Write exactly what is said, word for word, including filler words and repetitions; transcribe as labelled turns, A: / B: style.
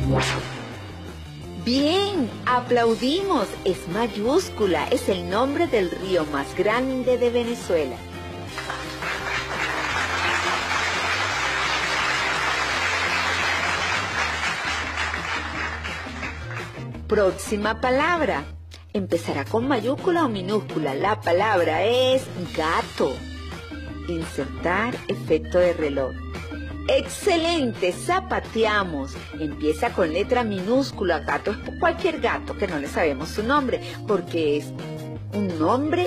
A: Bien, aplaudimos. Es mayúscula, es el nombre del río más grande de Venezuela. Próxima palabra. ¿Empezará con mayúscula o minúscula? La palabra es gato. Insertar efecto de reloj. ¡Excelente! Zapateamos. Empieza con letra minúscula. Gato es cualquier gato que no le sabemos su nombre, porque es un nombre